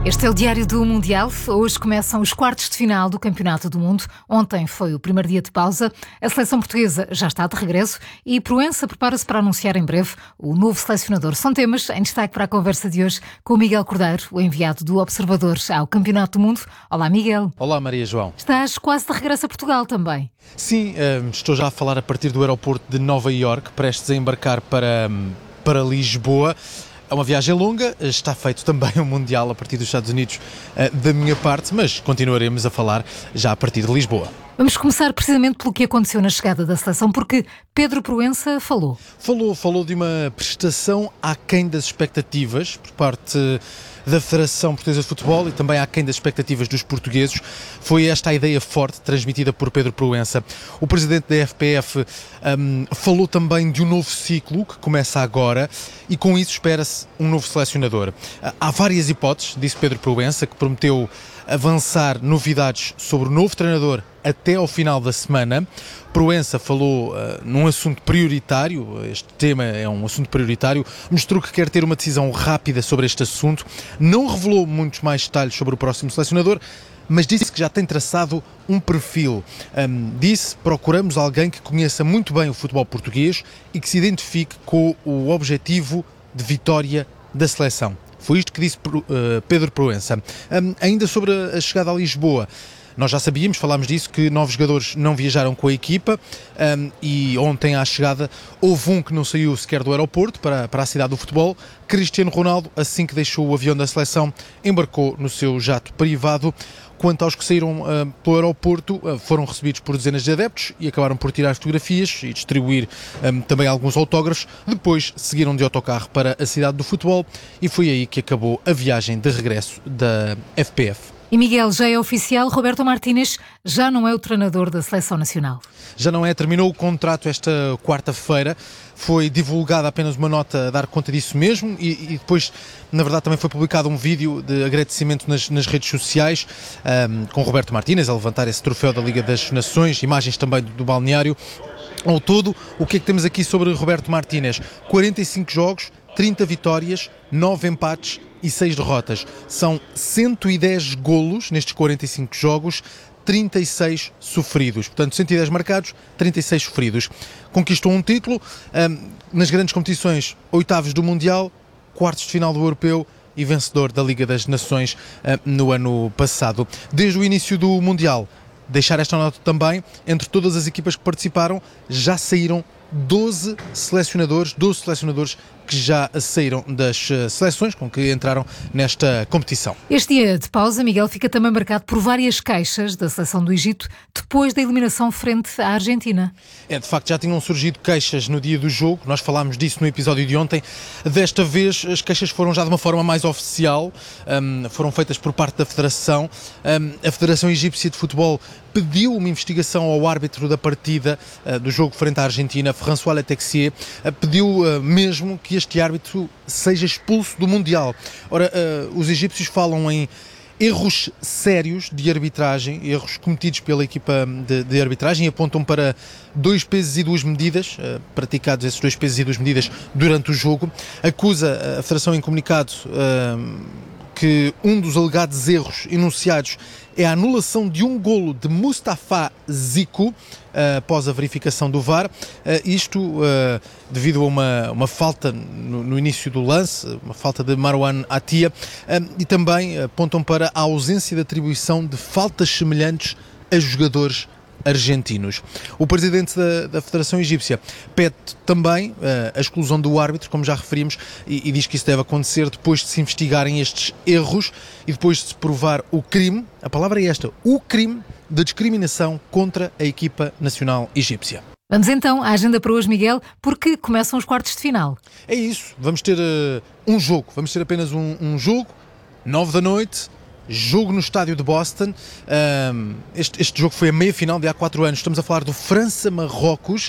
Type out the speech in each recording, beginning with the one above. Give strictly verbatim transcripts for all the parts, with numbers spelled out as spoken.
Este é o Diário do Mundial. Hoje começam os quartos de final do Campeonato do Mundo. Ontem foi o primeiro dia de pausa. A seleção portuguesa já está de regresso e Proença prepara-se para anunciar em breve o novo selecionador. São temas em destaque para a conversa de hoje com o Miguel Cordeiro, o enviado do Observador ao Campeonato do Mundo. Olá, Miguel. Olá, Maria João. Estás quase de regresso a Portugal também. Sim, estou já a falar a partir do aeroporto de Nova Iorque, prestes a embarcar para, para Lisboa. É uma viagem longa, está feito também o Mundial a partir dos Estados Unidos da minha parte, mas continuaremos a falar já a partir de Lisboa. Vamos começar precisamente pelo que aconteceu na chegada da seleção, porque Pedro Proença falou. Falou, falou de uma prestação aquém das expectativas por parte da Federação Portuguesa de Futebol e também aquém das expectativas dos portugueses. Foi esta a ideia forte transmitida por Pedro Proença. O presidente da F P F um, falou também de um novo ciclo que começa agora e com isso espera-se um novo selecionador. Há várias hipóteses, disse Pedro Proença, que prometeu avançar novidades sobre o novo treinador até ao final da semana. Proença falou uh, num assunto prioritário, este tema é um assunto prioritário, mostrou que quer ter uma decisão rápida sobre este assunto, não revelou muitos mais detalhes sobre o próximo selecionador, mas disse que já tem traçado um perfil. Um, disse, procuramos alguém que conheça muito bem o futebol português e que se identifique com o objetivo de vitória da seleção. Foi isto que disse uh, Pedro Proença. Um, ainda sobre a chegada a Lisboa, nós já sabíamos, falámos disso, que nove jogadores não viajaram com a equipa um, e ontem à chegada houve um que não saiu sequer do aeroporto para, para a cidade do futebol. Cristiano Ronaldo, assim que deixou o avião da seleção, embarcou no seu jato privado. Quanto aos que saíram uh, pelo aeroporto, uh, foram recebidos por dezenas de adeptos e acabaram por tirar fotografias e distribuir um, também alguns autógrafos. Depois seguiram de autocarro para a cidade do futebol e foi aí que acabou a viagem de regresso da F P F. E Miguel, já é oficial, Roberto Martínez já não é o treinador da Seleção Nacional. Já não é, terminou o contrato esta quarta-feira, foi divulgada apenas uma nota a dar conta disso mesmo e, e depois, na verdade, também foi publicado um vídeo de agradecimento nas, nas redes sociais um, com Roberto Martínez a levantar esse troféu da Liga das Nações, imagens também do, do balneário. Ao todo, o que é que temos aqui sobre Roberto Martínez? quarenta e cinco jogos, trinta vitórias, nove empates e seis derrotas. São cento e dez golos nestes quarenta e cinco jogos, trinta e seis sofridos. Portanto, cento e dez marcados, trinta e seis sofridos. Conquistou um título um, nas grandes competições, oitavos do Mundial, quartos de final do Europeu e vencedor da Liga das Nações um, no ano passado. Desde o início do Mundial, deixar esta nota também, entre todas as equipas que participaram, já saíram doze selecionadores, doze selecionadores que já saíram das seleções com que entraram nesta competição. Este dia de pausa, Miguel, fica também marcado por várias queixas da seleção do Egito depois da eliminação frente à Argentina. É, de facto, já tinham surgido queixas no dia do jogo, nós falámos disso no episódio de ontem. Desta vez, as queixas foram já de uma forma mais oficial, um, foram feitas por parte da Federação. Um, a Federação Egípcia de Futebol pediu uma investigação ao árbitro da partida uh, do jogo frente à Argentina, François Letexier, uh, pediu uh, mesmo que este árbitro seja expulso do Mundial. Ora, uh, os egípcios falam em erros sérios de arbitragem, erros cometidos pela equipa de, de arbitragem, e apontam para dois pesos e duas medidas, uh, praticados esses dois pesos e duas medidas durante o jogo. Acusa a Federação em comunicado uh, que um dos alegados erros enunciados é a anulação de um golo de Mustafa Zico uh, após a verificação do V A R, uh, isto uh, devido a uma, uma falta no, no início do lance, uma falta de Marwan Atia, uh, e também apontam para a ausência de atribuição de faltas semelhantes a jogadores argentinos. O presidente da, da Federação Egípcia pede também uh, a exclusão do árbitro, como já referimos, e, e diz que isso deve acontecer depois de se investigarem estes erros e depois de se provar o crime, a palavra é esta, o crime de discriminação contra a equipa nacional egípcia. Vamos então à agenda para hoje, Miguel, porque começam os quartos de final. É isso, vamos ter uh, um jogo, vamos ter apenas um, um jogo, nove da noite, jogo no estádio de Boston. Um, este, este jogo foi a meia-final de há quatro anos. Estamos a falar do França-Marrocos.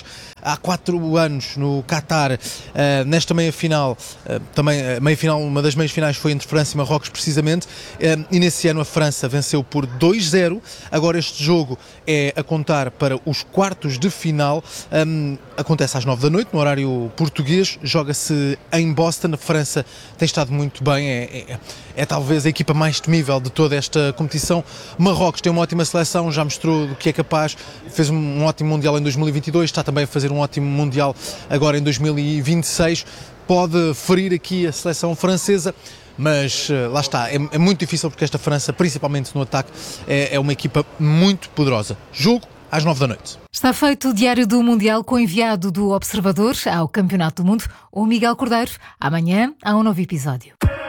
há quatro anos no Qatar, uh, nesta meia-final, uh, também a meia-final, uma das meias-finais foi entre França e Marrocos precisamente, uh, e nesse ano a França venceu por dois zero. Agora este jogo é a contar para os quartos de final, um, acontece às nove da noite, no horário português, joga-se em Boston. A França tem estado muito bem, é, é, é talvez a equipa mais temível de toda esta competição. Marrocos tem uma ótima seleção, já mostrou do que é capaz, fez um ótimo Mundial em dois mil e vinte e dois, está também a fazer um ótimo Mundial agora em dois mil e vinte e seis, pode ferir aqui a seleção francesa, mas lá está, é, é muito difícil porque esta França, principalmente no ataque, é, é uma equipa muito poderosa. Jogo às nove da noite. Está feito o Diário do Mundial com o enviado do Observador ao Campeonato do Mundo, o Miguel Cordeiro. Amanhã há um novo episódio.